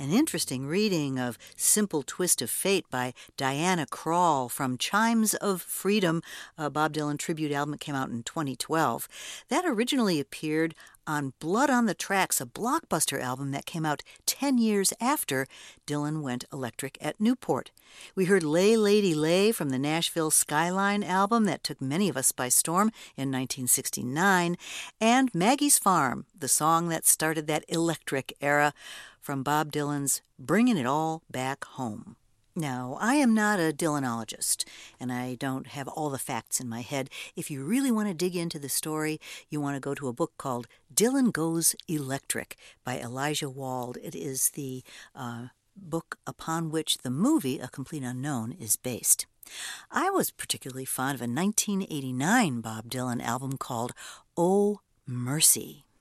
An interesting reading of Simple Twist of Fate by Diana Krall from Chimes of Freedom, a Bob Dylan tribute album that came out in 2012. That originally appeared on Blood on the Tracks, a blockbuster album that came out 10 years after Dylan went electric at Newport. We heard Lay Lady Lay from the Nashville Skyline album that took many of us by storm in 1969, and Maggie's Farm, the song that started that electric era, from Bob Dylan's Bringin' It All Back Home. Now, I am not a Dylanologist, and I don't have all the facts in my head. If you really want to dig into the story, you want to go to a book called Dylan Goes Electric by Elijah Wald. It is the book upon which the movie A Complete Unknown is based. I was particularly fond of a 1989 Bob Dylan album called Oh Mercy.